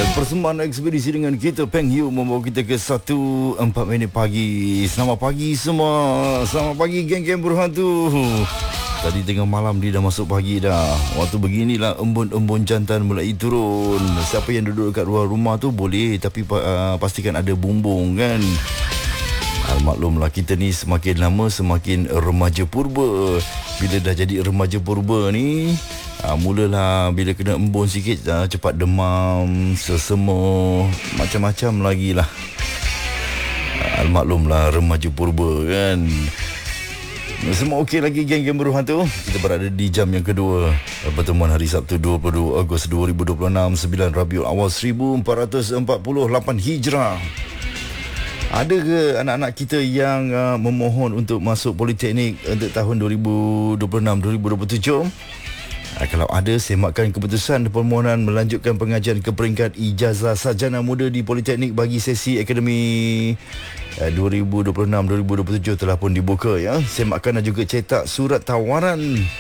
Persembahan ekspedisi dengan kita Peng Yu membawa kita ke 1:04 pagi. Selamat pagi semua. Selamat pagi geng-geng berhantu. Tadi tengah malam dia dah masuk pagi dah. Waktu beginilah embun-embun jantan mulai turun. Siapa yang duduk dekat luar rumah tu boleh, tapi pastikan ada bumbung kan. Maklumlah kita ni semakin lama semakin remaja purba. Bila dah jadi remaja purba ni, mulalah bila kena embun sikit cepat demam, sesama, macam-macam lagi lah. Maklumlah remaja purba kan. Semua okey lagi geng-geng berhantu. Kita berada di jam yang kedua pertemuan hari Sabtu 22 Ogos 2026, 9 Rabiul Awal 1448 Hijrah. Ada ke anak-anak kita yang memohon untuk masuk politeknik untuk tahun 2026-2027? Kalau ada, semakkan keputusan permohonan melanjutkan pengajian ke peringkat ijazah sarjana muda di politeknik bagi sesi akademi 2026-2027 telah pun dibuka ya. Semakkan dan juga cetak surat tawaran.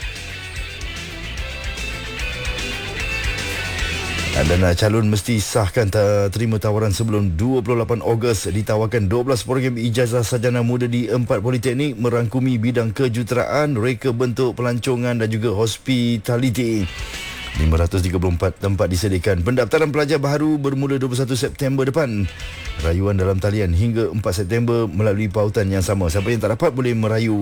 Dan calon mesti sahkan terima tawaran sebelum 28 Ogos. Ditawarkan 12 program ijazah sarjana muda di 4 politeknik merangkumi bidang kejuruteraan, reka bentuk, pelancongan dan juga hospitality. 534 tempat disediakan. Pendaftaran pelajar baru bermula 21 September depan. Rayuan dalam talian hingga 4 September melalui pautan yang sama. Siapa yang tak dapat boleh merayu.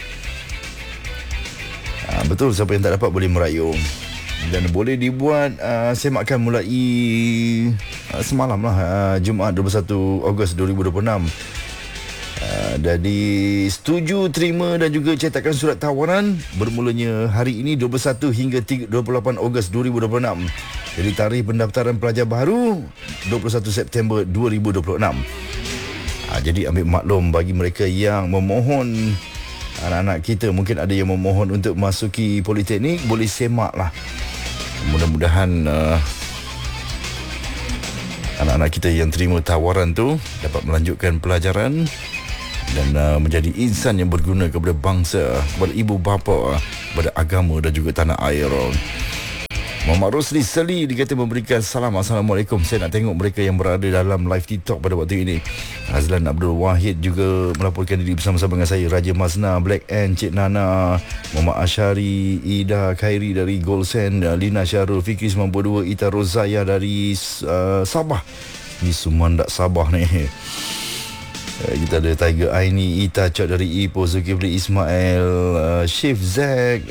Betul, siapa yang tak dapat boleh merayu. Dan boleh dibuat semakkan mulai semalam lah, Jumaat 21 Ogos 2026. Jadi setuju, terima dan juga cetakan surat tawaran bermulanya hari ini 21 hingga 28 Ogos 2026. Jadi tarikh pendaftaran pelajar baru 21 September 2026. Jadi ambil maklum bagi mereka yang memohon, anak-anak kita mungkin ada yang memohon untuk masuki politeknik, boleh semak lah. Mudah-mudahan anak-anak kita yang terima tawaran tu dapat melanjutkan pelajaran dan menjadi insan yang berguna kepada bangsa, kepada ibu bapa, kepada agama dan juga tanah air. Muhammad Rosli Seli dikata memberikan salam. Assalamualaikum. Saya nak tengok mereka yang berada dalam live TikTok pada waktu ini. Azlan Abdul Wahid juga melaporkan diri bersama-sama dengan saya. Raja Mazna, Black N, Cik Nana, Muhammad Ashari, Ida Khairi dari Golsen, Lina Syarul, Fikri 92, Ita Rozaya dari Sabah. Ni Sumandak Sabah ni. Kita ada Tiger Aini, Ita Cak dari Ipoh, Zulkifli Ismail, Chief Zack,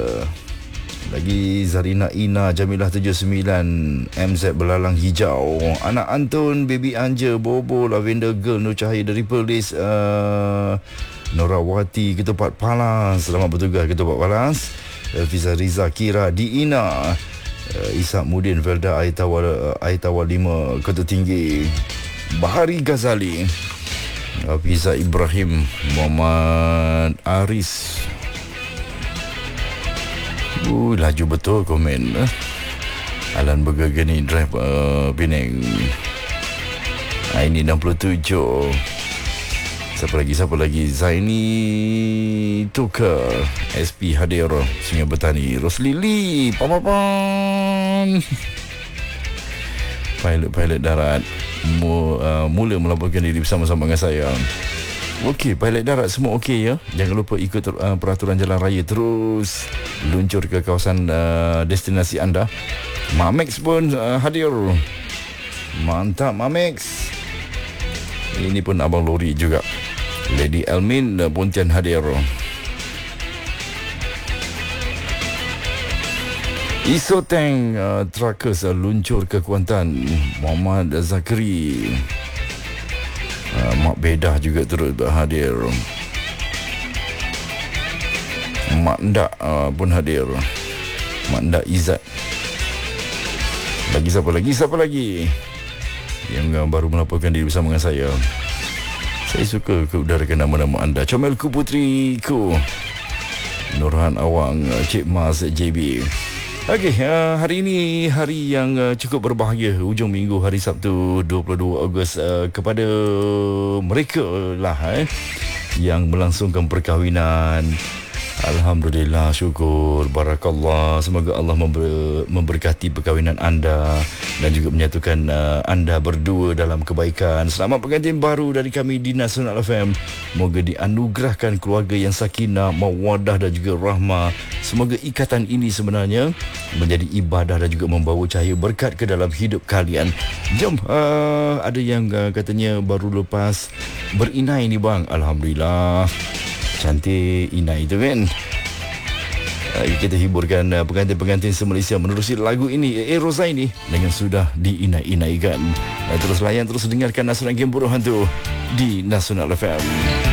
lagi Zarina Ina, Jamilah 79, MZ Belalang Hijau, Anak Antun, Baby Anja, Bobo, Lavender Girl, Nur Cahaya dari Perlis, Norawati, Ketupat Palas, selamat bertugas Ketupat Palas, Fiza Riza, Kira, Diina, Ishak Mudin, Velda Aitawa 5, Kota Tinggi, Bahari Ghazali, Fiza Ibrahim, Muhammad Aris. Laju betul komen. Alan Bergagani Drive Penang. Ini 67. Siapa lagi? Zaini Tuka, SP hadir, Sungai Bertani, Roslili, Papapan. Pilot darat mula melaporkan diri bersama-sama dengan saya. Okey, pilot darat semua okey ya. Jangan lupa ikut peraturan jalan raya, terus luncur ke kawasan destinasi anda. Mamex pun hadir. Mantap Mamex. Ini pun abang lori juga. Lady Elmin Pontian hadir. Isoteng Truckers luncur ke Kuantan. Muhammad Zakri, Mak Bedah juga turut hadir. Mak Ndak pun hadir. Mak Ndak Izzat. Siapa lagi yang baru melaporkan diri bersama dengan saya. Saya suka keudarakan nama-nama anda. Comelku Putriku, Nurhan Awang, Cik Mas JB. Okey, hari ini hari yang cukup berbahagia, hujung minggu hari Sabtu 22 Ogos, kepada mereka lah yang melangsungkan perkahwinan. Alhamdulillah, syukur, barakallah. Semoga Allah memberkati perkahwinan anda dan juga menyatukan anda berdua dalam kebaikan. Selamat pengantin baru dari kami di Nasional FM. Moga dianugerahkan keluarga yang sakinah, mawaddah dan juga rahmah. Semoga ikatan ini sebenarnya menjadi ibadah dan juga membawa cahaya berkat ke dalam hidup kalian. Jom, ada yang katanya baru lepas berinai ni bang. Alhamdulillah. Cantik inai tu kan. Kita hiburkan pengantin-pengantin se-Malaysia menerusi lagu ini Rozaini dengan sudah diinai-inaikan. Terus layan, terus dengarkan Nasional Game Buruh Hantu di Nasional FM.